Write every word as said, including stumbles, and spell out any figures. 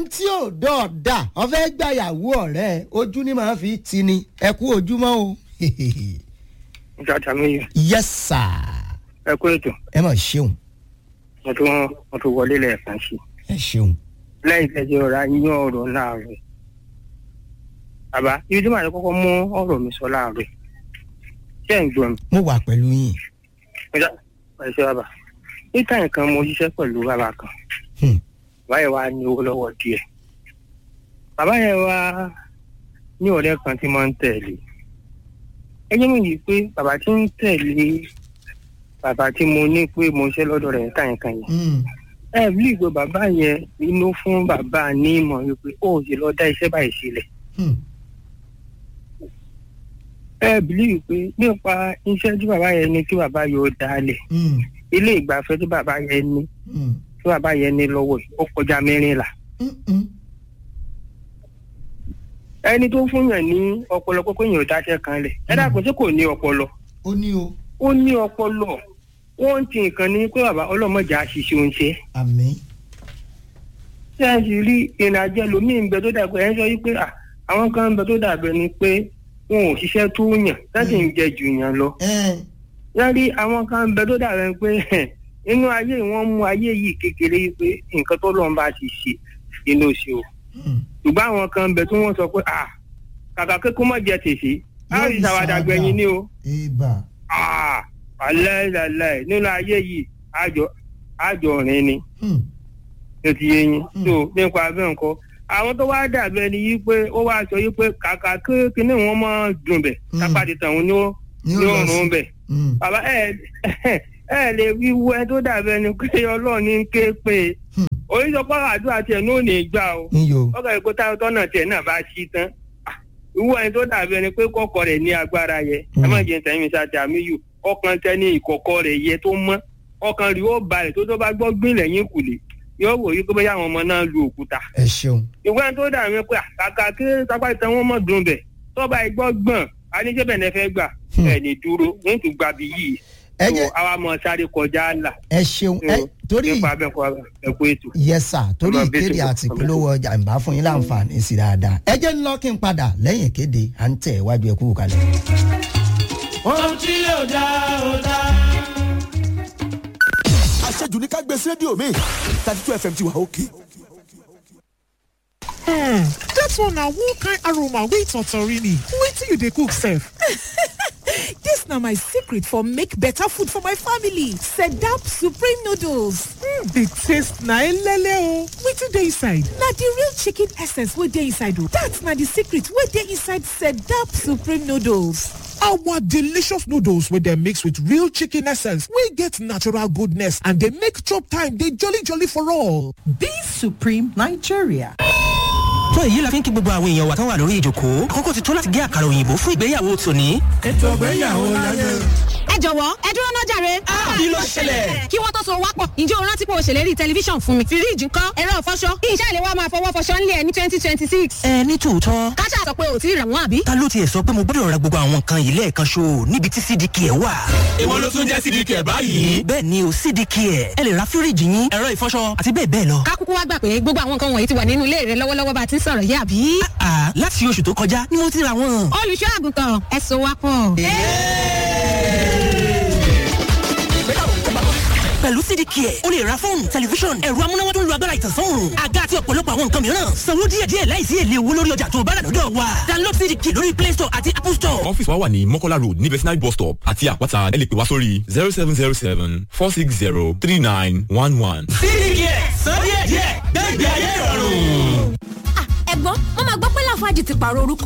ẹni tí ò dọ̀ọ̀dà ọ̀fẹ́ gbàyàwó ọ̀rẹ́ ojú ni màá fi ti ni ẹ kú ojúmọ́ o. Jàjà mi yìí. Yes sir. Ẹ kú ètò. ẹ mà ṣeun. Mo tún mo tún wọlé lẹ́ẹ̀kan sí. ẹ ṣeun. Lẹ́yìn tẹ́jọ́ ọ̀rọ̀ yín ọ̀rọ̀ láàárọ̀. Bàbá ibi tí màá kọ́kọ́ mú ọ̀rọ̀ mi sọ láàárọ̀. Ṣé ẹ̀ ń gbọ́ mi? mo wà pẹ̀lú yín. Ọjà ẹ̀ṣẹ̀ bàbá. Níta nǹkan mo ṣiṣẹ́ pẹ̀lú bàbá kan. Hmm. Bàbá yẹn wá ní owó lọ́wọ́ díẹ̀. Bàbá yẹn wá ní ọ̀rẹ́ kan tí máa ń tẹ̀lé. Ẹ jẹ́ mi yìí pé bàbá tí ń tẹ̀lé bàbá tí mo ní pé mo ṣe lọ́dọ̀ rẹ̀ níta nǹkan yẹn. Hmm. Ẹ bí ìgbò bàbá yẹn inú fún bàbá ní ìmọ̀ wípé ó ṣe lọ dá iṣẹ́ báyìí sílẹ̀. Hmm. Ẹ bìlíì pé nípa iṣẹ́ tí bàbá yẹn ní kí bàbá yóò dálẹ̀. Hmm. Ilé ìgbafẹ́ tí bàbá yẹn ní Hmm. tí bàbá yẹn ní lọ́wọ́ yìí, ó kọjá mẹ́rìnlá. Hmm. Ẹni tó fún yàn ní ọpọlọ pé kéèyàn ò dáṣẹ́ kan lẹ̀. Ẹ dàgbọ́ tí kò ní ọpọlọ. ó ní o. Ó ní ọpọlọ. Wọ́n ti nǹkan ní pé bàbá ọlọ́mọdé àṣìṣe òun ṣe. àmín. Ṣé ẹ sì rí ìrìnàjò ẹlòmíì ń bẹ tó dàgbẹ́ ẹ ń sọ wípé à àwọn kan ń bẹ tó dàgbẹ́ ni pé wọn ò ṣiṣẹ́ tó yàn láti ń jẹ jù yàn lọ. ẹ Yẹ́rí àwọn kan ń bẹ tó dàgbẹ́ pé inú ayé wọn mú ayé yìí kékeré pé nǹkan tó lọ́n bá ti ṣe inú ṣe o. Hmm. Ṣùgbọ́n àwọn kan ń bẹ tí wọ́n sọ pé à kàkà pé kó má jẹ tèṣe á rí ìṣàwádàgbẹ̀yìn ní o. ibà. Ah, alẹ́ nínú ayé yìí àjọ àjọ rìn ni Hmm. ló ti yé yín. Mm. tó nípa abẹ́ nǹkan àwọn tó wá dàbẹ́ ni yí pé ó wá sọ yí pé kàkà kékeré wọn máa dùn bẹ̀ Mm. kápá ti tàn wọn ní ó Ní ó ní lọ ó sí. rún bẹ̀. Hmm. bàbá ẹ ẹ lè wíwú ẹ tó dàbẹ́ ni pé ọlọ́run ní ké pé Hmm. oríṣiríṣi àdúrà tiẹ̀ ní ò ní gbà o níyò. ọkọ̀ ìkó táwọn tọ́nà tiẹ̀ náà bá ṣí tán ìwú ẹni tó dàbẹ́ ni pé kọ́kọ́ rẹ̀ ní agbára yẹ ẹ má jẹ́ sẹ́yìn ṣáàtì àmíyù ọkàn tẹ́ni ìkọ̀kọ̀ rẹ̀ yẹ tó mọ́ ọkàn rí ó balẹ̀ tó tó bá gbọ́ gbìn lẹ́yìn kùlé yóò wò yí pé bóyá àwọn ọmọ náà lu òkúta. ẹ ṣeun. ìwé ẹni tó dàbí pé kàkà kí sápá ìtàn wọn mọ̀ dùn bẹ̀ tọ́ba ìgbọ́ gbọ̀n aníṣẹ́bẹ̀ ní ẹ fẹ́ gbà Hmm. ẹ̀ ní dúró ní tún gbà bí yìí ẹ tó jẹ́ àwa mọ̀ sáré kọjá àlà. ẹ ṣeun ẹ torí nípa abẹ́kọ̀ ẹ̀kú ètò. yẹsà torí Ọmọ bíi ìkéde ti- àti ìpolówó ọjà ìbá fún yín láǹfààní sí dáadáa ẹ jẹ́ ń lọ kí n padà lẹ́yìn ìkéde à ń tẹ̀ iwájú ẹ kúrò kalẹ̀. ohun tí yóò dá ó dá. àṣejù ní ká gbé sí rédíò mi thirty two fm ti wà òkè. Hmm, that one na one kind aroma wey totori me. Wetin you dey cook sef? This na my secret for make better food for my family. Sedap Supreme Noodles. Hmm, the taste na elele o. Wetin dey inside? Na the real chicken essence wey dey inside o. That na the secret wey dey inside Sedap Supreme Noodles. Our delicious noodles wey dem mix with real chicken essence wey get natural goodness and dey make chop time dey jolly jolly for all. Be Supreme Nigeria. fún èyí la fi ń kí gbogbo àwọn èèyàn wa tó wà lórí ìjòkó àkókò ti tó láti gé àkàrà òyìnbó fún ìgbéyàwó tòní. ètò ìgbéyàwó láyé. ẹ jọ̀wọ́ ẹ dúró náà jàre. kí ló ṣẹlẹ̀? kí wọ́n tó so wápọ̀ ǹjẹ́ o rántí pé o ṣèlérí tẹlifíṣàn fún mi. fíríìjì ńkọ́ ẹ̀rọ ìfọṣọ iṣẹ́ ìlẹ̀ wa máa fọwọ́ fọṣọ ńlẹ̀ ní twenty twenty six. ẹ ní tòótọ́. káṣá sọ pé o ti rà wọ́n àbí. ta ló tiẹ̀ sọ pé mo gbọ́dọ̀ ra gbogbo àwọn nǹkan yìí lẹ́ẹ̀kan ṣo níbi tí C D K ẹ̀ wà. ìwọ ló tún jẹ́ C D K báyìí. bẹ́ẹ̀ ni o C D K ẹ̀ ẹ lè ra fíríìjì yín ẹ̀rọ ìfọṣọ àti bẹ́ẹ̀ bẹ́ẹ̀ lọ. ká kúkú wá gbà pé gbogbo àwọn nǹkan wọ̀nyí ti wà nínú ilé rẹ lọ́wọ́lọ́wọ́ bá a ti ń sọ̀rọ̀ yìí àbí. àà láti oṣù tó kọjá ni mo ti ra wọn. olùṣọ́ àgùntàn ẹ so wápọ̀. pẹ̀lú C D K ẹ̀ o lè ra fóònù tẹlifíṣọ̀n ẹ̀rọ amúnáwá tó ń lo agbára ìtànsán òòrùn àga àti ọ̀pọ̀lọpọ̀ àwọn nǹkan mìíràn sanwó díẹ̀díẹ̀ láìsí èlé owó lórí ọjà tó o bá rà lọ́dọ̀ wa download C D K lórí Play Store àti Apple Store. ọ́fíìsì wa wà ní Mọ́kọ́lá road ní vetinary bus stop àti àpáta ẹ lè pè wá sórí zero seven zero seven four six zero three nine one one. C D K sọ díẹ̀díẹ̀ gbẹ́gbẹ́ ayé ìrọ̀rùn. ẹ̀gbọ́n wọ́n máa gbọ́ pé Lafarge ti pààrọ̀ orúkọ